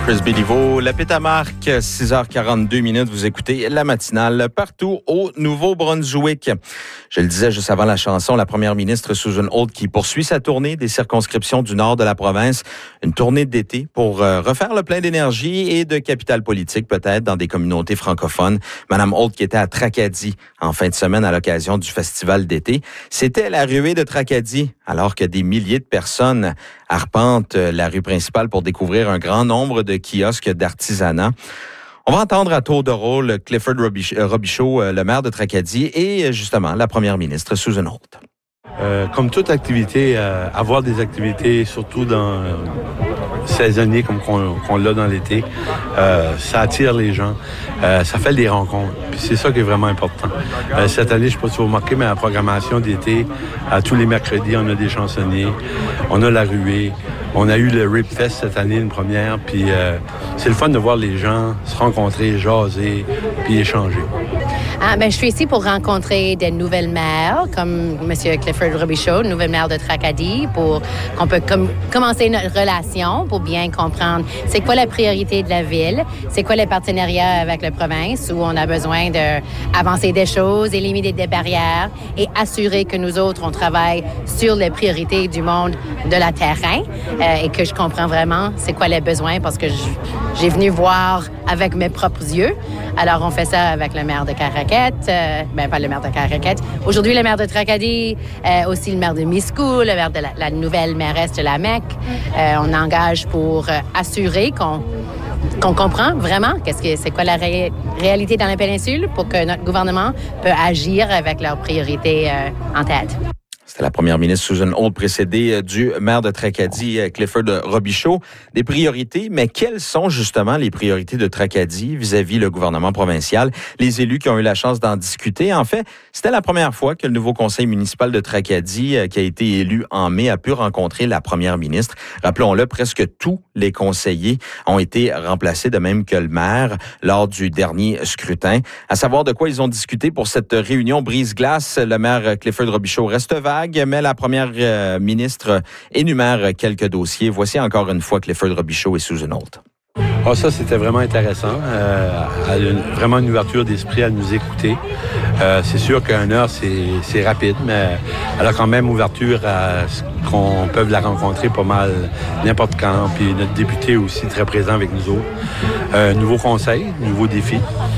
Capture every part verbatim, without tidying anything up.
Chris Béliveau, la Pétamarque, six heures quarante-deux minutes. Vous écoutez la matinale partout au Nouveau-Brunswick. Je le disais juste avant la chanson, la première ministre Susan Holt qui poursuit sa tournée des circonscriptions du nord de la province. Une tournée d'été pour euh, refaire le plein d'énergie et de capital politique peut-être dans des communautés francophones. Madame Holt qui était à Tracadie en fin de semaine à l'occasion du festival d'été. C'était la ruée de Tracadie alors que des milliers de personnes arpentent la rue principale pour découvrir un grand nombre de kiosques d'artisanat. On va entendre à tour de rôle Clifford Robichaud, le maire de Tracadie, et justement la première ministre Susan Holt. Euh, comme toute activité, euh, avoir des activités, surtout dans euh, saisonnier comme qu'on, qu'on l'a dans l'été, euh, ça attire les gens, euh, ça fait des rencontres. Puis c'est ça qui est vraiment important. Euh, cette année, je ne sais pas si vous remarquez, mais la programmation d'été, à tous les mercredis, on a des chansonniers, on a la ruée, on a eu le Rip Fest cette année, une première, puis euh, c'est le fun de voir les gens se rencontrer, jaser, puis échanger. Ah, ben, je suis ici pour rencontrer des nouvelles maires, comme M. Clifford Robichaud, nouvelle maire de Tracadie, pour qu'on peut com- commencer notre relation, pour bien comprendre c'est quoi la priorité de la ville, c'est quoi les partenariats avec la province, où on a besoin d'avancer des choses, éliminer des barrières et assurer que nous autres, on travaille sur les priorités du monde de la terrain euh, et que je comprends vraiment c'est quoi les besoins parce que je, j'ai venu voir avec mes propres yeux. Alors, on fait ça avec le maire de Caraquette, euh, ben pas le maire de Caraquette. Aujourd'hui, le maire de Tracadie, euh, aussi le maire de Miscou, le maire de la, la nouvelle mairesse de la Mecque. Euh, on engage pour euh, assurer qu'on, qu'on comprend vraiment qu'est-ce que c'est quoi la ré- réalité dans la péninsule pour que notre gouvernement peut agir avec leurs priorités euh, en tête. C'était la première ministre Susan Holt, précédée du maire de Tracadie, Clifford Robichaud. Des priorités, mais quelles sont justement les priorités de Tracadie vis-à-vis le gouvernement provincial? Les élus qui ont eu la chance d'en discuter. En fait, c'était la première fois que le nouveau conseil municipal de Tracadie, qui a été élu en mai, a pu rencontrer la première ministre. Rappelons-le, presque tous les conseillers ont été remplacés, de même que le maire, lors du dernier scrutin. À savoir de quoi ils ont discuté pour cette réunion brise-glace, le maire Clifford Robichaud reste vague, mais la première euh, ministre énumère quelques dossiers. Voici encore une fois Clifford Robichaud et Susan Holt. Ah, ça, c'était vraiment intéressant. Euh, une, vraiment une ouverture d'esprit à nous écouter. Euh, c'est sûr qu'une heure, c'est, c'est rapide, mais elle a quand même ouverture à ce qu'on peut la rencontrer pas mal n'importe quand. Puis notre député aussi très présent avec nous autres. Euh, nouveau conseil, nouveau défi.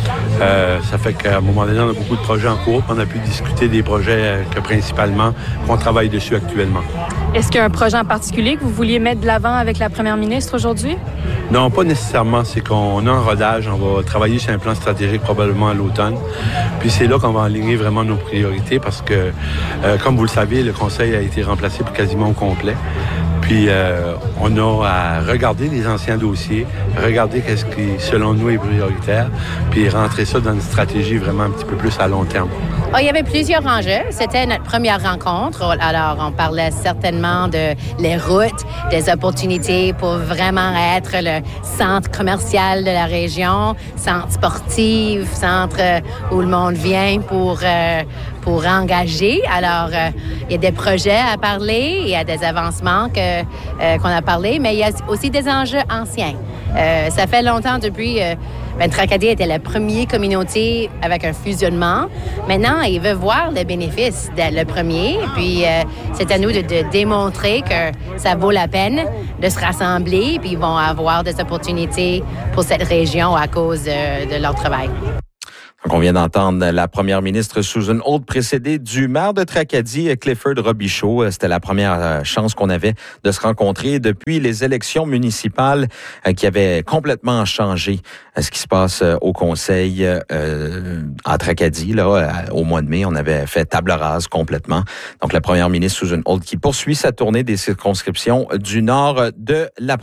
Euh, ça fait qu'à un moment donné, on a beaucoup de projets en cours. On a pu discuter des projets que principalement qu'on travaille dessus actuellement. Est-ce qu'il y a un projet en particulier que vous vouliez mettre de l'avant avec la première ministre aujourd'hui? Non, pas nécessairement. C'est qu'on a un rodage. On va travailler sur un plan stratégique probablement à l'automne. Puis c'est là qu'on va aligner vraiment nos priorités parce que, euh, comme vous le savez, le conseil a été remplacé pour quasiment au complet. Puis euh, on a à regarder les anciens dossiers, regarder qu'est-ce qui, selon nous, est prioritaire, puis rentrer ça dans une stratégie vraiment un petit peu plus à long terme. Oh, il y avait plusieurs enjeux. C'était notre première rencontre. Alors, on parlait certainement de les routes, des opportunités pour vraiment être le centre commercial de la région, centre sportif, centre où le monde vient pour, euh, pour engager. Alors, euh, il y a des projets à parler, il y a des avancements que, euh, qu'on a parlé, mais il y a aussi des enjeux anciens. Euh, ça fait longtemps depuis... Euh, Ben, Tracadie était la première communauté avec un fusionnement. Maintenant, ils veulent voir les bénéfices de le premier. Puis, euh, c'est à nous de, de démontrer que ça vaut la peine de se rassembler. Puis, ils vont avoir des opportunités pour cette région à cause de, de leur travail. Donc, on vient d'entendre la première ministre Susan Holt précédée du maire de Tracadie, Clifford Robichaud. C'était la première chance qu'on avait de se rencontrer depuis les élections municipales qui avaient complètement changé ce qui se passe au conseil euh, à Tracadie. Là, au mois de mai, on avait fait table rase complètement. Donc, la première ministre Susan Holt qui poursuit sa tournée des circonscriptions du nord de la province.